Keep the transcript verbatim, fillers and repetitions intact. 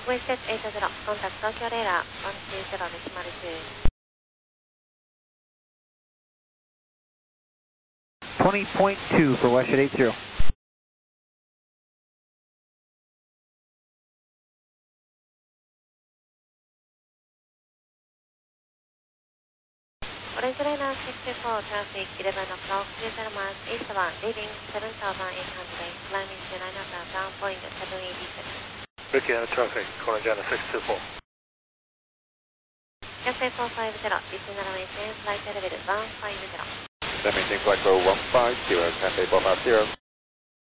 WestJet eight zero, contact Tokyo Radar one two zero decimal two. twenty point two for WestJet eight zero. Orange Liner six four, traffic eleven o'clock, three zero miles eastbound, leaving seven thousand eight hundred, climbing to nine o'clock, down point seven eighty-six. Ricky and traffic, Orange Liner six two four. Cathay four five zero, descend runway ten, flight level one five zero. Maintain flight level one five zero, Cathay four five zero.